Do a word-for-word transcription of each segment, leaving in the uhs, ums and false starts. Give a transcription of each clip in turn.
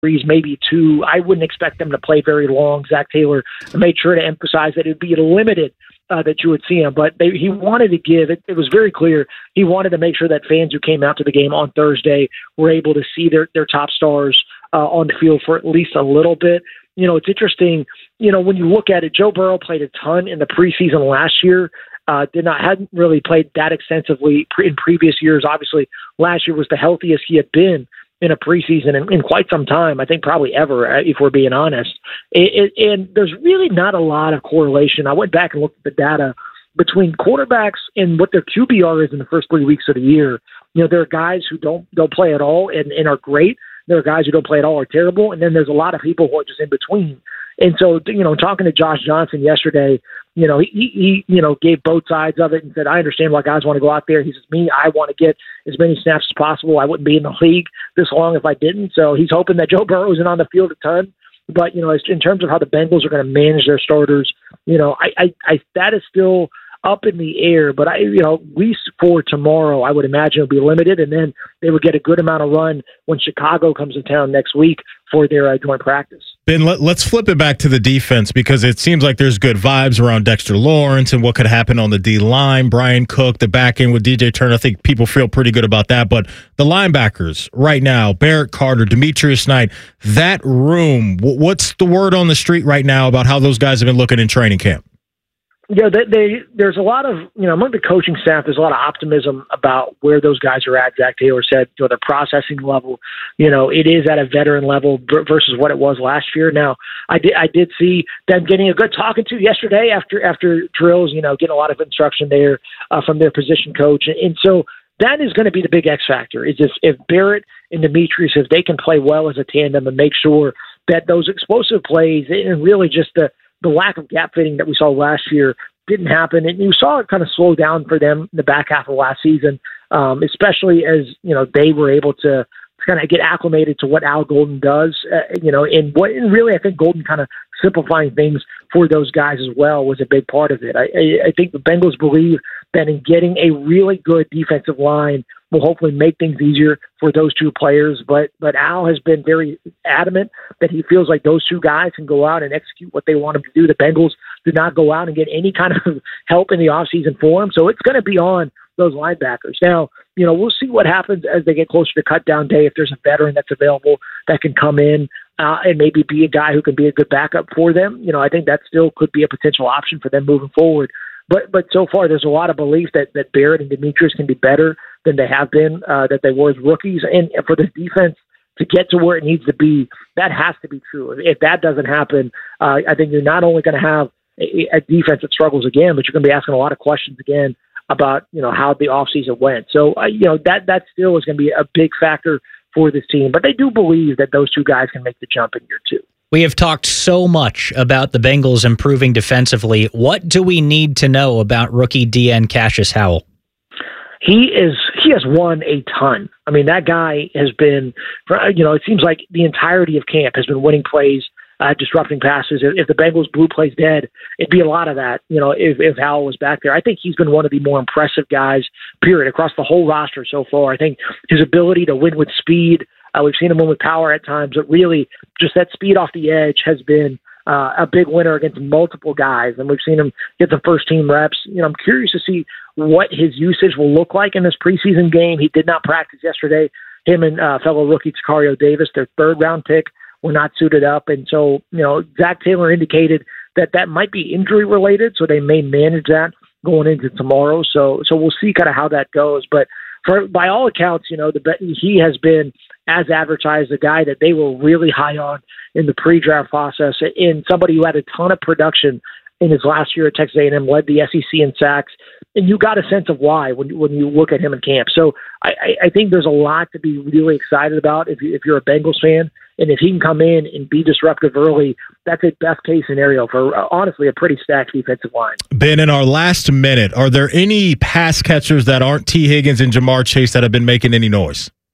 maybe two. I wouldn't expect them to play very long. Zach Taylor made sure to emphasize that it would be limited uh, that you would see him, but they, he wanted to give it. It was very clear he wanted to make sure that fans who came out to the game on Thursday were able to see their their top stars uh, on the field for at least a little bit. You know, it's interesting. You know, when you look at it, Joe Burrow played a ton in the preseason last year. Uh, did not hadn't really played that extensively pre- in previous years. Obviously, last year was the healthiest he had been in a preseason in, in quite some time. I think probably ever, if we're being honest. It, it, and there's really not a lot of correlation. I went back and looked at the data between quarterbacks and what their Q B R is in the first three weeks of the year. You know, there are guys who don't don't play at all and, and are great. There are guys who don't play at all or terrible, and then there's a lot of people who are just in between. And so, you know, talking to Josh Johnson yesterday, you know, he, he you know, gave both sides of it and said, I understand why guys want to go out there. He says, me, I want to get as many snaps as possible. I wouldn't be in the league this long if I didn't. So he's hoping that Joe Burrow isn't on the field a ton. But, you know, in terms of how the Bengals are going to manage their starters, you know, I, I, I that is still up in the air, but I, you know, at least for tomorrow, I would imagine it'll be limited, and then they would get a good amount of run when Chicago comes to town next week for their uh, joint practice. Ben, let, let's flip it back to the defense because it seems like there's good vibes around Dexter Lawrence and what could happen on the D line. Brian Cook, the back end with D J Turner, I think people feel pretty good about that. But the linebackers right now, Barrett Carter, Demetrius Knight, that room, what's the word on the street right now about how those guys have been looking in training camp? Yeah, they, they, there's a lot of, you know, among the coaching staff, there's a lot of optimism about where those guys are at. Zach Taylor said, you know, their processing level, you know, it is at a veteran level versus what it was last year. Now, I did, I did see them getting a good talking to yesterday after, after drills, you know, getting a lot of instruction there uh, from their position coach. And, and so that is going to be the big X factor is if, if Barrett and Demetrius, if they can play well as a tandem and make sure that those explosive plays and really just the, the lack of gap fitting that we saw last year didn't happen. And you saw it kind of slow down for them in the back half of last season, um, especially as, you know, they were able to kind of get acclimated to what Al Golden does, uh, you know, and what, and really, I think Golden kind of simplifying things for those guys as well was a big part of it. I, I, I think the Bengals believe that in getting a really good defensive line will hopefully make things easier for those two players. But but Al has been very adamant that he feels like those two guys can go out and execute what they want them to do. The Bengals did not go out and get any kind of help in the offseason for him. So it's going to be on those linebackers. Now, you know, we'll see what happens as they get closer to cut down day. If there's a veteran that's available that can come in uh, and maybe be a guy who can be a good backup for them, you know, I think that still could be a potential option for them moving forward. But but so far, there's a lot of belief that, that Barrett and Demetrius can be better than they have been, uh, that they were as rookies. And for this defense to get to where it needs to be, that has to be true. If that doesn't happen, uh, I think you're not only going to have a, a defense that struggles again, but you're going to be asking a lot of questions again about, you know, how the offseason went. So, uh, you know, that, that still is going to be a big factor for this team. But they do believe that those two guys can make the jump in year two. We have talked so much about the Bengals improving defensively. What do we need to know about rookie D N Cassius Howell? He is he has won a ton. I mean, that guy has been, you know, it seems like the entirety of camp has been winning plays, uh, disrupting passes. If, if the Bengals blue plays dead, it'd be a lot of that, you know, if, if Howell was back there. I think he's been one of the more impressive guys, period, across the whole roster so far. I think his ability to win with speed, Uh, we've seen him win with power at times, but really just that speed off the edge has been uh, a big winner against multiple guys, and we've seen him get the first-team reps. You know, I'm curious to see what his usage will look like in this preseason game. He did not practice yesterday. Him and uh, fellow rookie Tacario Davis, their third-round pick, were not suited up, and so, you know, Zach Taylor indicated that that might be injury-related, so they may manage that going into tomorrow. So, so we'll see kind of how that goes, but for by all accounts, you know, the he has been, as advertised, a guy that they were really high on in the pre-draft process, and somebody who had a ton of production in his last year at Texas A and M, led the S E C in sacks, and you got a sense of why when when you look at him in camp. So I, I think there's a lot to be really excited about if you, if you're a Bengals fan, and if he can come in and be disruptive early, that's a best case scenario for uh, honestly a pretty stacked defensive line. Ben, in our last minute, are there any pass catchers that aren't T. Higgins and Jamar Chase that have been making any noise?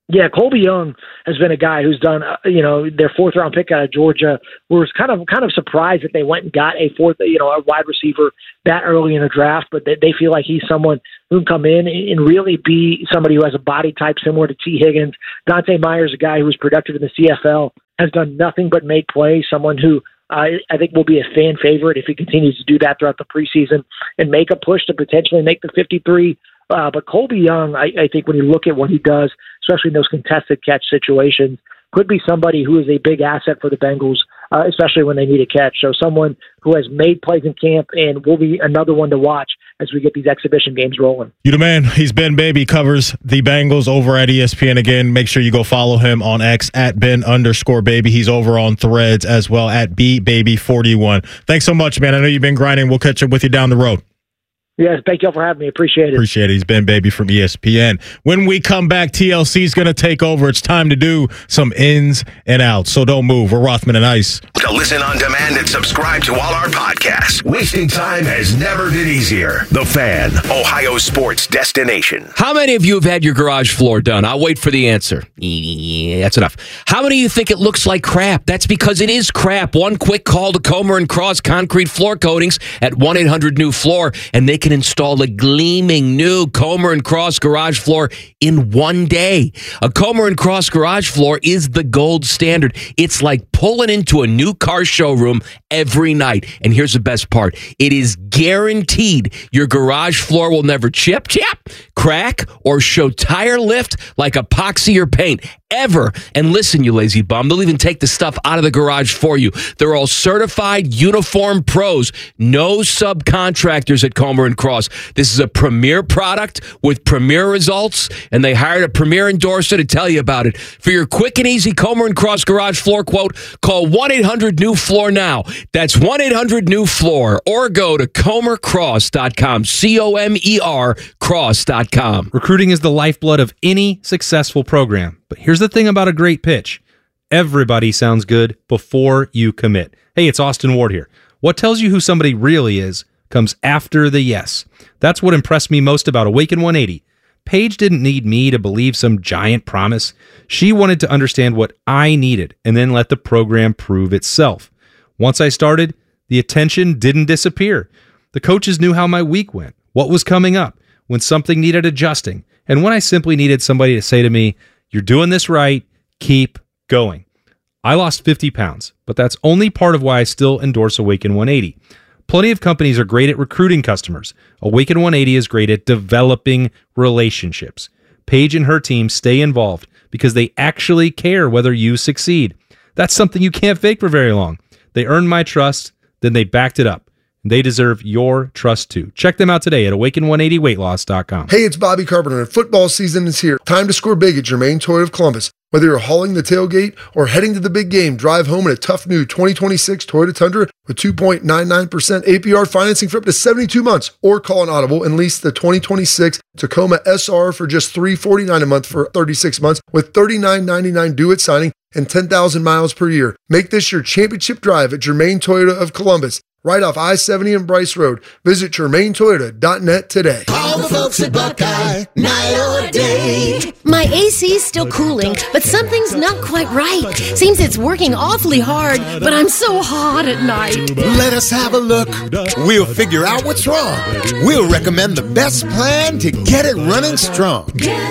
Yeah, Colby Young has been a guy who's done, uh, you know, their fourth round pick out of Georgia. Was kind of kind of surprised that they went and got a fourth, you know, a wide receiver that early in the draft, but they, they feel like he's someone who can come in and really be somebody who has a body type similar to T. Higgins. Dante Myers, a guy who was productive in the C F L, has done nothing but make plays, someone who uh, I think will be a fan favorite if he continues to do that throughout the preseason and make a push to potentially make the fifty-three. Uh, but Colby Young, I, I think when you look at what he does, especially in those contested catch situations, could be somebody who is a big asset for the Bengals, uh, especially when they need a catch. So someone who has made plays in camp and will be another one to watch as we get these exhibition games rolling. You the man. He's Ben Baby, covers the Bengals over at E S P N. Again, make sure you go follow him on X at Ben underscore Baby. He's over on Threads as well at B Baby forty-one. Thanks so much, man. I know you've been grinding. We'll catch up with you down the road. Yes, thank you all for having me. Appreciate it. Appreciate it. He's Ben Baby from E S P N. When we come back, T L C is going to take over. It's time to do some ins and outs. So don't move. We're Rothman and Ice. To listen on demand and subscribe to all our podcasts. Wasting time has never been easier. The Fan, Ohio sports destination. How many of you have had your garage floor done? I'll wait for the answer. Yeah, that's enough. How many of you think it looks like crap? That's because it is crap. One quick call to Comer and Cross Concrete Floor Coatings at one eight hundred new floor, and they can install a gleaming new Comer and Cross garage floor in one day. A Comer and Cross garage floor is the gold standard. It's like pulling into a new car showroom every night. And here's the best part. It is guaranteed your garage floor will never chip, chip, crack, or show tire lift like epoxy or paint ever. And listen, you lazy bum, they'll even take the stuff out of the garage for you. They're all certified uniform pros. No subcontractors at Comer and Cross. This is a premier product with premier results, and they hired a premier endorser to tell you about it. For your quick and easy Comer and Cross garage floor quote, call one eight hundred new floor now. That's one eight hundred new floor, or go to comer cross dot com. C O M E R cross dot com. Recruiting is the lifeblood of any successful program. But here's the thing about a great pitch. Everybody sounds good before you commit. Hey, it's Austin Ward here. What tells you who somebody really is comes after the yes. That's what impressed me most about Awaken one eighty. Paige didn't need me to believe some giant promise. She wanted to understand what I needed and then let the program prove itself. Once I started, the attention didn't disappear. The coaches knew how my week went, what was coming up, when something needed adjusting, and when I simply needed somebody to say to me, "You're doing this right, keep going." I lost fifty pounds, but that's only part of why I still endorse Awaken one eighty. Plenty of companies are great at recruiting customers. Awaken one eighty is great at developing relationships. Paige and her team stay involved because they actually care whether you succeed. That's something you can't fake for very long. They earned my trust, then they backed it up. They deserve your trust too. Check them out today at awaken one eighty weight loss dot com. Hey, it's Bobby Carpenter, and football season is here. Time to score big at Germain Toyota of Columbus. Whether you're hauling the tailgate or heading to the big game, drive home in a tough new twenty twenty-six Toyota Tundra with two point nine nine percent A P R financing for up to seventy-two months, or call an Audible and lease the twenty twenty-six Tacoma S R for just three hundred forty-nine dollars a month for thirty-six months with thirty-nine ninety-nine due at signing and ten thousand miles per year. Make this your championship drive at Germain Toyota of Columbus, right off I seventy and Bryce Road. Visit germain toyota dot net today. All the folks at Buckeye, night or day. My A C's still cooling, but something's not quite right. Seems it's working awfully hard, but I'm so hot at night. Let us have a look. We'll figure out what's wrong. We'll recommend the best plan to get it running strong.